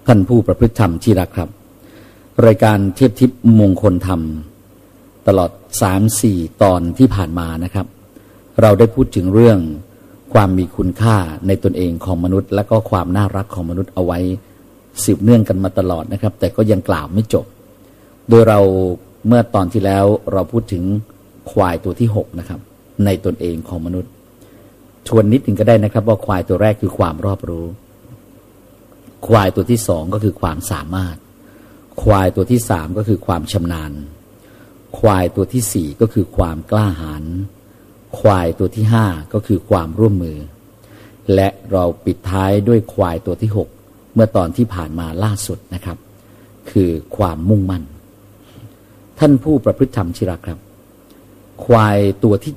ท่านผู้ประพฤติธรรมที่รักครับรายการเทียบทิพย์มงคลธรรมตลอด 3-4 ตอนที่ผ่านมานะครับเราได้พูดถึงเรื่องความมีคุณค่าในตนเองของมนุษย์และก็ความน่ารักของมนุษย์เอาไว้สืบเนื่องกันมาตลอดนะครับแต่ก็ยังกล่าวไม่จบโดยเราเมื่อตอนที่แล้วเราพูดถึงควายตัวที่6นะครับในตนเองของมนุษย์ทวนนิดหนึ่งก็ได้นะครับว่าควายตัวแรกคือความรอบรู้ควายตัวที่2ก็คือความสามารถควายตัวที่3ก็คือความชำนาญควายตัวที่4ก็คือความกล้าหาญควายตัวที่5ก็คือความร่วมมือและเราปิดท้ายด้วยควายตัวที่6เมื่อตอนที่ผ่านมาล่าสุดนะครับคือความมุ่งมั่นท่านผู้ประพฤติธรรมที่รักครับควายตัวที่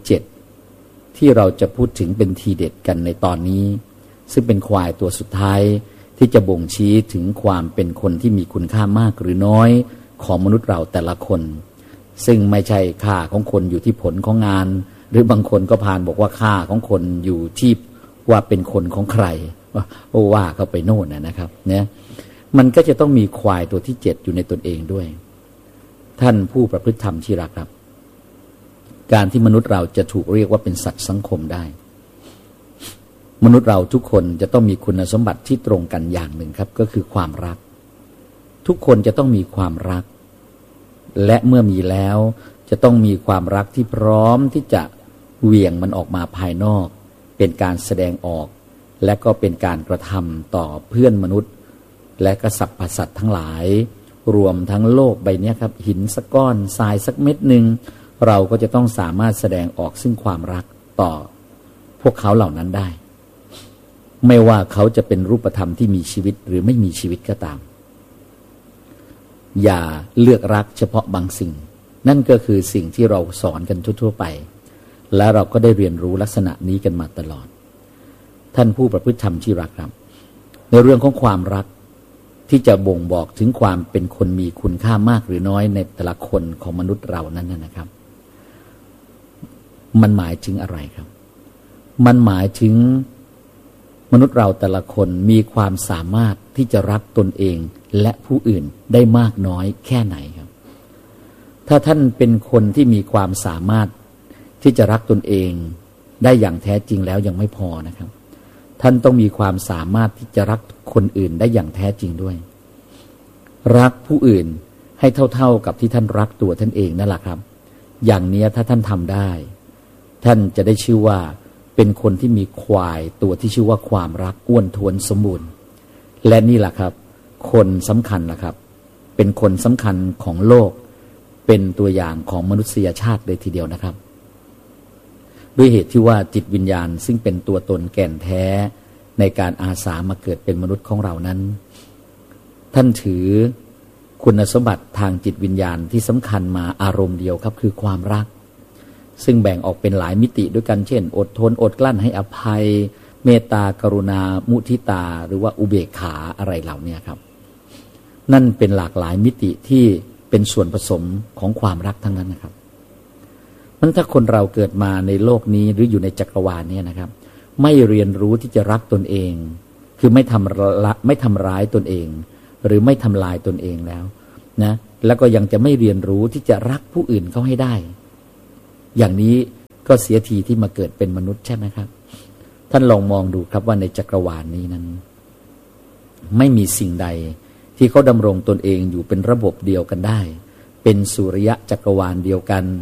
7ที่เราจะพูดถึงเป็นทีเด็ดกันในตอนนี้ซึ่งเป็นควายตัวสุดท้ายที่จะบ่งชี้ถึงความเป็นคนที่มีคุณค่ามากหรือน้อยของมนุษย์เราแต่ละคนซึ่งไม่ใช่ค่าของคนอยู่ที่ผลของงานหรือบางคนก็พานบอกว่าค่าของคนอยู่ที่ว่าเป็นคนของใครว่าเขาไปโน่นนะครับเนี่ยมันก็จะต้องมีควายตัวที่7อยู่ในตนเองด้วยท่านผู้ประพฤติธรรมที่รักครับการที่มนุษย์เราจะถูกเรียกว่าเป็นสัตว์สังคมได้มนุษย์เราทุกคนจะต้องมีคุณสมบัติที่ตรงกันอย่างหนึ่งครับก็คือความรักทุกคนจะต้องมีความรักและเมื่อมีแล้วจะต้องมีความรักที่พร้อมที่จะเหวี่ยงมันออกมาภายนอกเป็นการแสดงออกและก็เป็นการกระทำต่อเพื่อนมนุษย์และก็สรรพสัตว์ทั้งหลายรวมทั้งโลกใบนี้ครับหินสักก้อนทรายสักเม็ดหนึ่งเราก็จะต้องสามารถแสดงออกซึ่งความรักต่อพวกเขาเหล่านั้นได้ไม่ว่าเขาจะเป็นรูปธรรมที่มีชีวิตหรือไม่มีชีวิตก็ตามอย่าเลือกรักเฉพาะบางสิ่งนั่นก็คือสิ่งที่เราสอนกันทั่วๆไปและเราก็ได้เรียนรู้ลักษณะนี้กันมาตลอดท่านผู้ประพฤติธรรมที่รักครับในเรื่องของความรักที่จะบ่งบอกถึงความเป็นคนมีคุณค่ามากหรือน้อยในแต่ละคนของมนุษย์เรานั้นนะครับมันหมายถึงอะไรครับมันหมายถึงมนุษย์เราแต่ละคนมีความสามารถที่จะรักตนเองและผู้อื่นได้มากน้อยแค่ไหนครับถ้าท่านเป็นคนที่มีความสามารถที่จะรักตนเองได้อย่างแท้จริงแล้วยังไม่พอนะครับท่านต้องมีความสามารถที่จะรักคนอื่นได้อย่างแท้จริงด้วยรักผู้อื่นให้เท่าๆกับที่ท่านรักตัวท่านเองนั่นแหละครับอย่างนี้ถ้าท่านทำได้ท่านจะได้ชื่อว่าเป็นคนที่มีควายตัวที่ชื่อว่าความรักอ้วนท้วนสมบูรณ์และนี่แหละครับคนสำคัญนะครับเป็นคนสำคัญของโลกเป็นตัวอย่างของมนุษยชาติเลยทีเดียวนะครับด้วยเหตุที่ว่าจิตวิญญาณซึ่งเป็นตัวตนแก่นแท้ในการอาสามาเกิดเป็นมนุษย์ของเรานั้นท่านถือคุณสมบัติทางจิตวิญญาณที่สำคัญมาอารมณ์เดียวครับคือความรักซึ่งแบ่งออกเป็นหลายมิติด้วยกันเช่นอดทนอดกลั้นให้อภัยเมตตากรุณามุทิตาหรือว่าอุเบกขาอะไรเหล่านี้ครับนั่นเป็นหลากหลายมิติที่เป็นส่วนผสมของความรักทั้งนั้นนะครับมันถ้าคนเราเกิดมาในโลกนี้หรืออยู่ในจักรวาลนี้นะครับไม่เรียนรู้ที่จะรักตนเองคือไม่ทำร้ายตนเองหรือไม่ทำลายตนเองแล้วนะแล้วก็ยังจะไม่เรียนรู้ที่จะรักผู้อื่นเขาให้ได้อย่างนี้ก็เสียทีที่มาเกิดเป็นมนุษย์ใช่ไหมครับท่านลองมองดูครับว่าในจักรวาลนี้นั้นไม่มีสิ่งใดที่เขาดำรงตนเองอยู่เป็นระบบเดียวกันได้เป็นสุริยะจักรวาลเดียวกัน